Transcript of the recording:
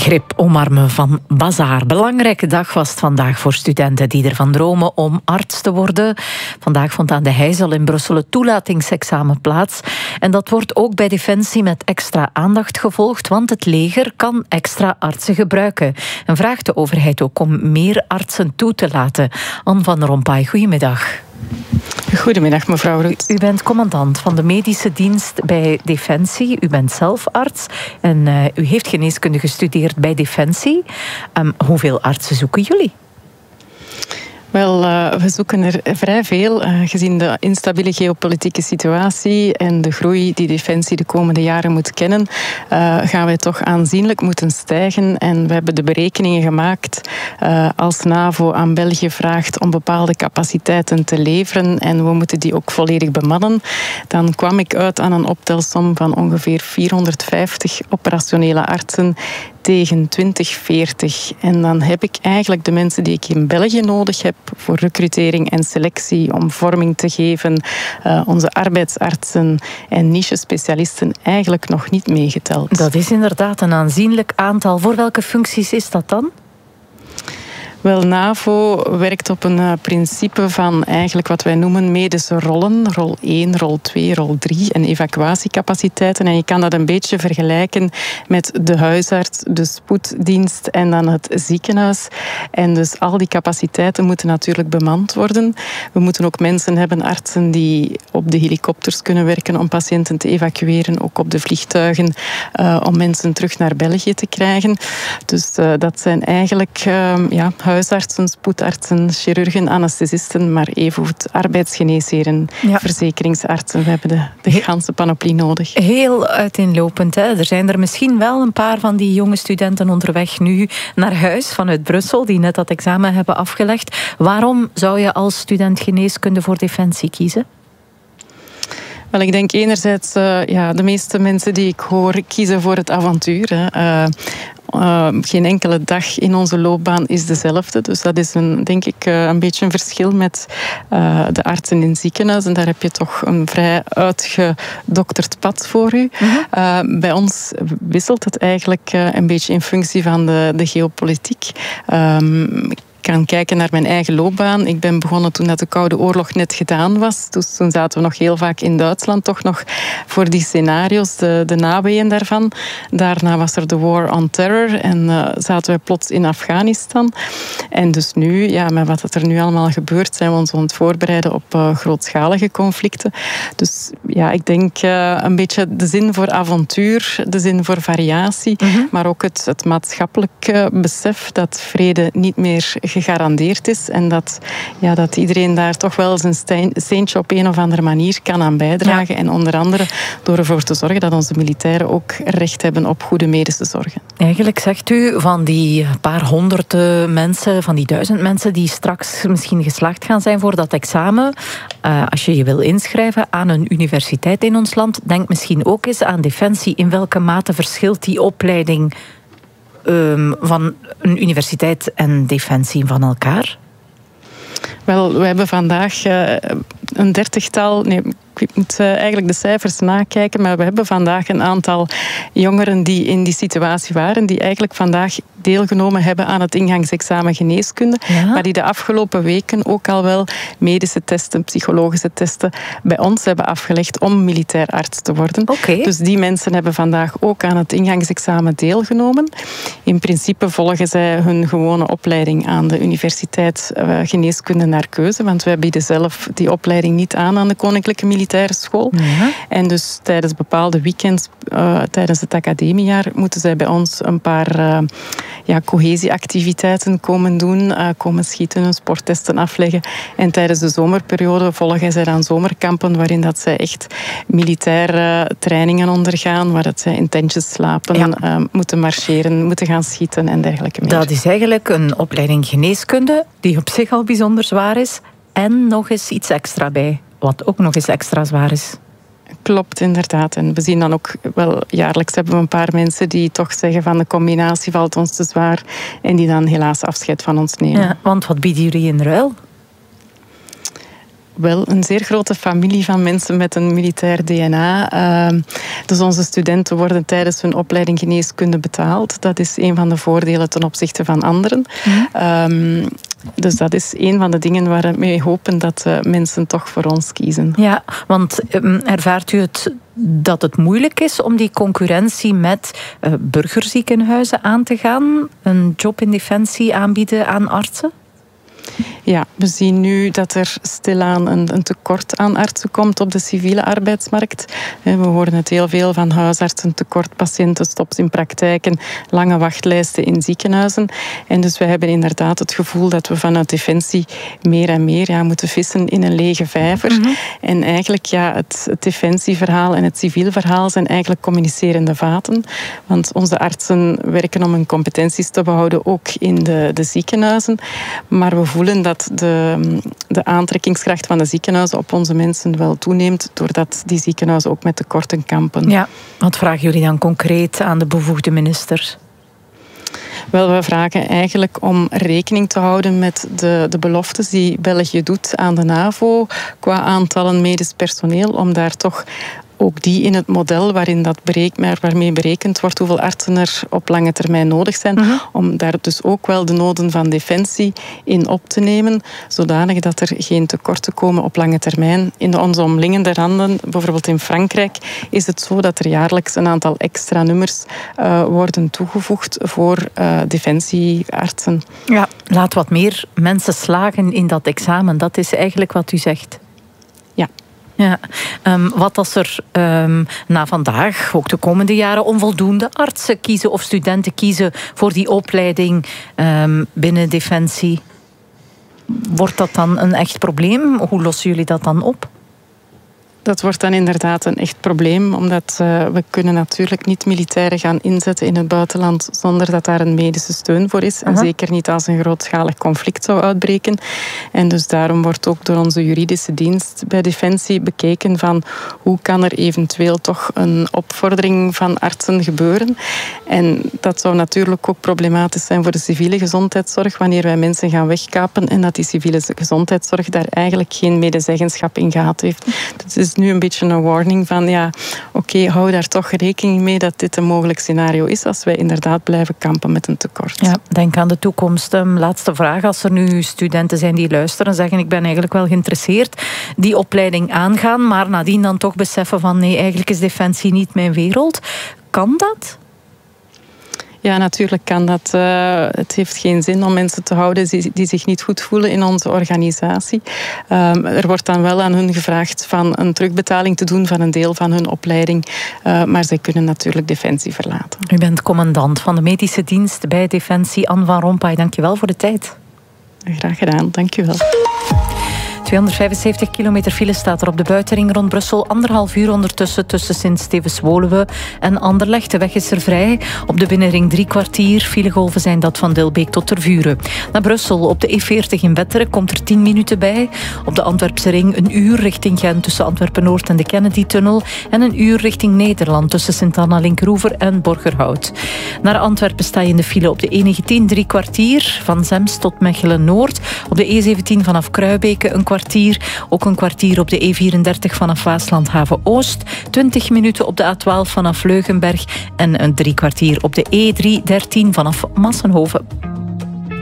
Begrip omarmen van Bazaar. Belangrijke dag was het vandaag voor studenten die ervan dromen om arts te worden. Vandaag vond aan de Heizel in Brussel het toelatingsexamen plaats. En dat wordt ook bij Defensie met extra aandacht gevolgd, want het leger kan extra artsen gebruiken. En vraagt de overheid ook om meer artsen toe te laten. Anne van Rompuy, goedemiddag. Goedemiddag, mevrouw Roet. U bent commandant van de medische dienst bij Defensie. U bent zelf arts en u heeft geneeskunde gestudeerd bij Defensie. Hoeveel artsen zoeken jullie? Wel, we zoeken er vrij veel. Gezien de instabiele geopolitieke situatie en de groei die Defensie de komende jaren moet kennen, gaan wij toch aanzienlijk moeten stijgen. En we hebben de berekeningen gemaakt als NAVO aan België vraagt om bepaalde capaciteiten te leveren en we moeten die ook volledig bemannen. Dan kwam ik uit aan een optelsom van ongeveer 450 operationele artsen tegen 2040. En dan heb ik eigenlijk de mensen die ik in België nodig heb voor recrutering en selectie, om vorming te geven, onze arbeidsartsen en niche-specialisten eigenlijk nog niet meegeteld. Dat is inderdaad een aanzienlijk aantal. Voor welke functies is dat dan? Wel, NAVO werkt op een principe van eigenlijk wat wij noemen medische rollen. Rol 1, rol 2, rol 3 en evacuatiecapaciteiten. En je kan dat een beetje vergelijken met de huisarts, de spoeddienst en dan het ziekenhuis. En dus al die capaciteiten moeten natuurlijk bemand worden. We moeten ook mensen hebben, artsen die op de helikopters kunnen werken om patiënten te evacueren, ook op de vliegtuigen om mensen terug naar België te krijgen. Dus dat zijn eigenlijk huisartsen, spoedartsen, chirurgen, anesthesisten, maar evengoed arbeidsgeneesheren, verzekeringsartsen. We hebben de ganse panoplie nodig. Heel uiteenlopend, hè? Er zijn er misschien wel een paar van die jonge studenten onderweg nu naar huis vanuit Brussel, die net dat examen hebben afgelegd. Waarom zou je als student geneeskunde voor Defensie kiezen? Wel, ik denk enerzijds, de meeste mensen die ik hoor kiezen voor het avontuur. Geen enkele dag in onze loopbaan is dezelfde. Dus dat is denk ik een beetje een verschil met de artsen in het ziekenhuis. En daar heb je toch een vrij uitgedokterd pad voor u. Bij ons wisselt het eigenlijk een beetje in functie van de geopolitiek. Ik kan kijken naar mijn eigen loopbaan. Ik ben begonnen toen dat de Koude Oorlog net gedaan was. Dus toen zaten we nog heel vaak in Duitsland, toch nog voor die scenario's, de naweeën daarvan. Daarna was er de War on Terror en zaten we plots in Afghanistan. En dus nu, met wat er nu allemaal gebeurt, zijn we ons aan het voorbereiden op grootschalige conflicten. Dus ik denk een beetje de zin voor avontuur, de zin voor variatie, maar ook het maatschappelijk besef dat vrede niet meer gegarandeerd is en dat iedereen daar toch wel zijn steentje op een of andere manier kan aan bijdragen. En onder andere door ervoor te zorgen dat onze militairen ook recht hebben op goede medische zorgen. Eigenlijk zegt u van die paar honderd mensen, van die 1000 mensen die straks misschien geslaagd gaan zijn voor dat examen, als je je wil inschrijven aan een universiteit in ons land, denk misschien ook eens aan Defensie. In welke mate verschilt die opleiding van een universiteit en Defensie van elkaar? Wel, we hebben vandaag een 30-tal... Nee, ik moet eigenlijk de cijfers nakijken, maar we hebben vandaag een aantal jongeren die in die situatie waren, die eigenlijk vandaag deelgenomen hebben aan het ingangsexamen geneeskunde, maar die de afgelopen weken ook al wel medische testen, psychologische testen bij ons hebben afgelegd om militair arts te worden. Dus die mensen hebben vandaag ook aan het ingangsexamen deelgenomen. In principe volgen zij hun gewone opleiding aan de universiteit geneeskunde naar keuze, want wij bieden zelf die opleiding niet aan de Koninklijke Militaire School. En dus tijdens bepaalde weekends, tijdens het academiejaar, moeten zij bij ons een paar cohesieactiviteiten komen doen, komen schieten, hun sporttesten afleggen. En tijdens de zomerperiode volgen zij dan zomerkampen waarin dat zij echt militaire trainingen ondergaan, waar dat zij in tentjes slapen, moeten marcheren, moeten gaan schieten en dergelijke meer. Dat is eigenlijk een opleiding geneeskunde die op zich al bijzonder zwaar is en nog eens iets extra bij, wat ook nog eens extra zwaar is. Klopt, inderdaad. En we zien dan ook wel jaarlijks hebben we een paar mensen die toch zeggen van de combinatie valt ons te zwaar en die dan helaas afscheid van ons nemen. Ja, want wat bieden jullie in ruil? wel een zeer grote familie van mensen met een militair DNA. Dus onze studenten worden tijdens hun opleiding geneeskunde betaald. Dat is een van de voordelen ten opzichte van anderen. Dus dat is een van de dingen waar we mee hopen dat mensen toch voor ons kiezen. Ja, want ervaart u dat het moeilijk is om die concurrentie met burgerziekenhuizen aan te gaan? Een job in defensie aanbieden aan artsen? Ja, we zien nu dat er stilaan een tekort aan artsen komt op de civiele arbeidsmarkt. We horen het heel veel van huisartsen, tekort patiëntenstops in praktijken, lange wachtlijsten in ziekenhuizen. En dus wij hebben inderdaad het gevoel dat we vanuit Defensie meer en meer moeten vissen in een lege vijver. En eigenlijk het defensieverhaal en het civiel verhaal zijn eigenlijk communicerende vaten. Want onze artsen werken om hun competenties te behouden, ook in de ziekenhuizen. Maar we voelen dat de aantrekkingskracht van de ziekenhuizen op onze mensen wel toeneemt, doordat die ziekenhuizen ook met tekorten kampen. Ja, wat vragen jullie dan concreet aan de bevoegde ministers? Wel, we vragen eigenlijk om rekening te houden met de beloftes die België doet aan de NAVO qua aantallen medisch personeel, om daar toch ook die in het model waarmee berekend wordt hoeveel artsen er op lange termijn nodig zijn, om daar dus ook wel de noden van Defensie in op te nemen, zodanig dat er geen tekorten komen op lange termijn. In onze omliggende landen, bijvoorbeeld in Frankrijk, is het zo dat er jaarlijks een aantal extra nummers worden toegevoegd voor defensieartsen. Ja, laat wat meer mensen slagen in dat examen. Dat is eigenlijk wat u zegt. Ja. Ja. Wat als er na vandaag, ook de komende jaren, onvoldoende artsen kiezen of studenten kiezen voor die opleiding binnen Defensie? Wordt dat dan een echt probleem? Hoe lossen jullie dat dan op? Dat wordt dan inderdaad een echt probleem, omdat we kunnen natuurlijk niet militairen gaan inzetten in het buitenland zonder dat daar een medische steun voor is. En zeker niet als een grootschalig conflict zou uitbreken. En dus daarom wordt ook door onze juridische dienst bij Defensie bekeken van hoe kan er eventueel toch een opvordering van artsen gebeuren. En dat zou natuurlijk ook problematisch zijn voor de civiele gezondheidszorg wanneer wij mensen gaan wegkapen en dat die civiele gezondheidszorg daar eigenlijk geen medezeggenschap in gehad heeft. Dus het is nu een beetje een warning van hou daar toch rekening mee dat dit een mogelijk scenario is als wij inderdaad blijven kampen met een tekort. Ja, denk aan de toekomst. Laatste vraag. Als er nu studenten zijn die luisteren en zeggen ik ben eigenlijk wel geïnteresseerd, die opleiding aangaan, maar nadien dan toch beseffen van nee, eigenlijk is Defensie niet mijn wereld. Kan dat? Ja, natuurlijk kan dat. Het heeft geen zin om mensen te houden die zich niet goed voelen in onze organisatie. Er wordt dan wel aan hun gevraagd van een terugbetaling te doen van een deel van hun opleiding. Maar zij kunnen natuurlijk Defensie verlaten. U bent commandant van de medische dienst bij Defensie. Anne van Rompuy, dank je wel voor de tijd. Graag gedaan, dank je wel. 275 kilometer file staat er op de buitenring rond Brussel. 1,5 uur ondertussen tussen Sint-Stevens-Woluwe en Anderlecht. De weg is er vrij. Op de binnenring 3 kwartier. Filegolven zijn dat van Dilbeek tot Tervuren. Naar Brussel op de E40 in Wetteren komt er 10 minuten bij. Op de Antwerpse ring 1 uur richting Gent tussen Antwerpen-Noord en de Kennedy-tunnel. En 1 uur richting Nederland tussen Sint-Anna-Linkroever en Borgerhout. Naar Antwerpen sta je in de file op de E19 3 kwartier. Van Zems tot Mechelen-Noord. Op de E17 vanaf Kruibeke een kwartier. Ook een kwartier op de E34 vanaf Waaslandhaven-Oost. 20 minuten op de A12 vanaf Leugenberg. En een 3 kwartier op de E313 vanaf Massenhoven.